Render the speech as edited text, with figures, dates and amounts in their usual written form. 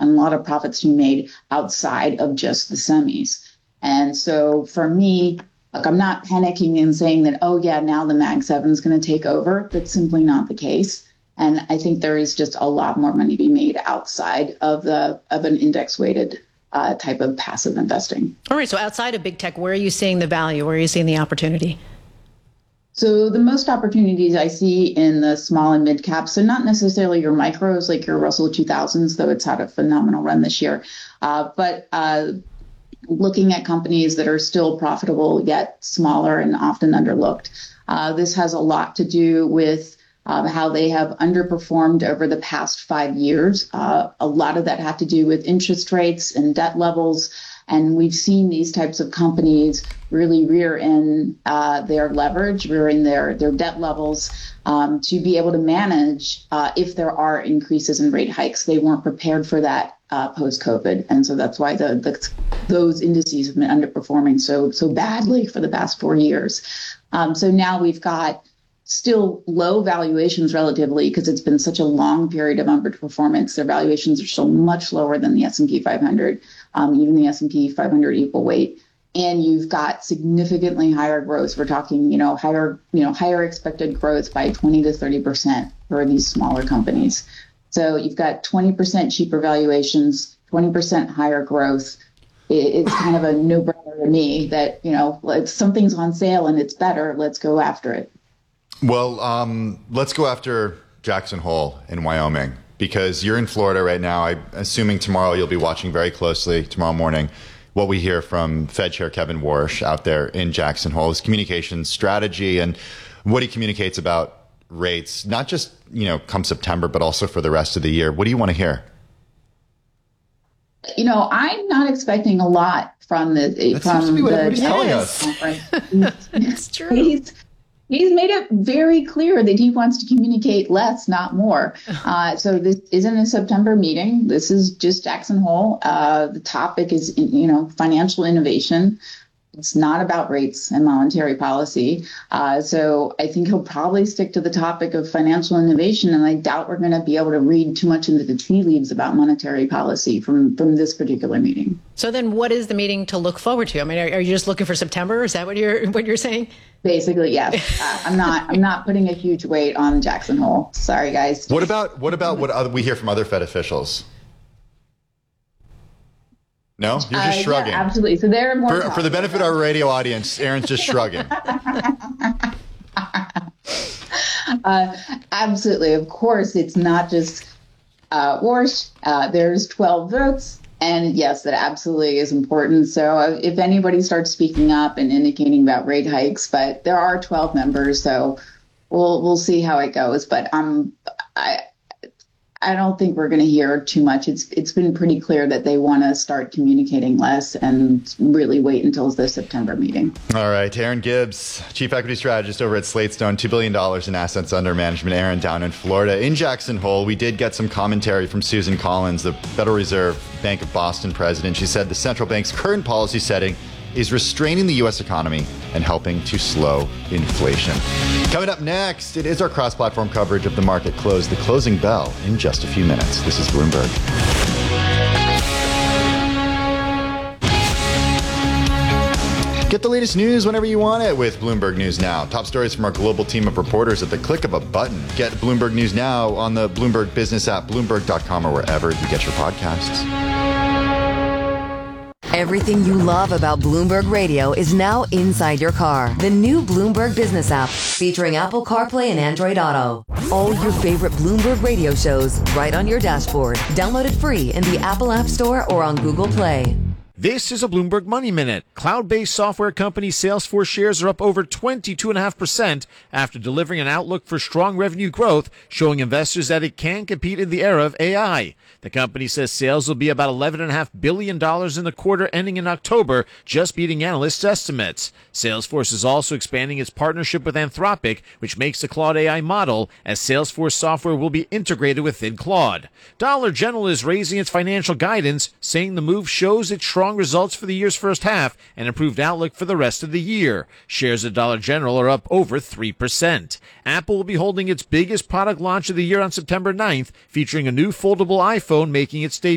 and a lot of profits to be made outside of just the semis. And so for me, like, I'm not panicking and saying that, oh yeah, now the Mag 7 is going to take over. That's simply not the case. And I think there is just a lot more money to be made outside of an index weighted type of passive investing. All right. So outside of big tech, where are you seeing the value? Where are you seeing the opportunity? So the most opportunities I see in the small and mid caps, so not necessarily your micros like your Russell 2000s, though it's had a phenomenal run this year, but looking at companies that are still profitable yet smaller and often underlooked. This has a lot to do with how they have underperformed over the past 5 years. A lot of that had to do with interest rates and debt levels. And we've seen these types of companies really rear in their leverage, rear in their debt levels to be able to manage if there are increases in rate hikes. They weren't prepared for that post-COVID. And so that's why those indices have been underperforming so badly for the past 4 years. So now we've got still low valuations relatively because it's been such a long period of underperformance. Their valuations are still much lower than the S&P 500, even the S&P 500 equal weight. And you've got significantly higher growth. We're talking, higher expected growth by 20 to 30% for these smaller companies. So you've got 20% cheaper valuations, 20% higher growth. It's kind of a no-brainer to me that, something's on sale and it's better. Let's go after it. Well, let's go after Jackson Hole in Wyoming, because you're in Florida right now. I'm assuming tomorrow you'll be watching very closely, tomorrow morning, what we hear from Fed Chair Kevin Warsh out there in Jackson Hole, his communication strategy and what he communicates about rates, not just, come September, but also for the rest of the year. What do you want to hear? I'm not expecting a lot from the that seems to be what he's telling us. It's true. He's made it very clear that he wants to communicate less, not more. So this isn't a September meeting. This is just Jackson Hole. The topic is, financial innovation. It's not about rates and monetary policy. So I think he'll probably stick to the topic of financial innovation. And I doubt we're going to be able to read too much into the tea leaves about monetary policy from this particular meeting. So then what is the meeting to look forward to? I mean, are you just looking for September? Is that what you're saying? Basically, yes. I'm not putting a huge weight on Jackson Hole. Sorry, guys. What about what we hear from other Fed officials? No, you're just shrugging. Yeah, absolutely. So they're more for the benefit of our radio audience. Erin's just shrugging. Absolutely. Of course, it's not just Warsh. There's 12 votes. And yes, that absolutely is important. So if anybody starts speaking up and indicating about rate hikes, but there are 12 members, so we'll see how it goes. But I don't think we're going to hear too much. It's been pretty clear that they want to start communicating less and really wait until the September meeting. All right. Erin Gibbs, Chief Equity Strategist over at Slatestone, $2 billion in assets under management. Erin, down in Florida. In Jackson Hole, we did get some commentary from Susan Collins, the Federal Reserve Bank of Boston president. She said the central bank's current policy setting is restraining the U.S. economy and helping to slow inflation. Coming up next, it is our cross-platform coverage of the market close, the closing bell, in just a few minutes. This is Bloomberg. Get the latest news whenever you want it with Bloomberg News Now. Top stories from our global team of reporters at the click of a button. Get Bloomberg News Now on the Bloomberg Business app, Bloomberg.com, or wherever you get your podcasts. Everything you love about Bloomberg Radio is now inside your car. The new Bloomberg Business app, featuring Apple CarPlay and Android Auto. All your favorite Bloomberg Radio shows right on your dashboard. Download it free in the Apple App Store or on Google Play. This is a Bloomberg Money Minute. Cloud-based software company Salesforce shares are up over 22.5% after delivering an outlook for strong revenue growth, showing investors that it can compete in the era of AI. The company says sales will be about $11.5 billion in the quarter ending in October, just beating analysts' estimates. Salesforce is also expanding its partnership with Anthropic, which makes the Claude AI model, as Salesforce software will be integrated within Claude. Dollar General is raising its financial guidance, saying the move shows its strong results for the year's first half and improved outlook for the rest of the year. Shares of Dollar General are up over 3%. Apple will be holding its biggest product launch of the year on September 9th, featuring a new foldable iPhone making its debut.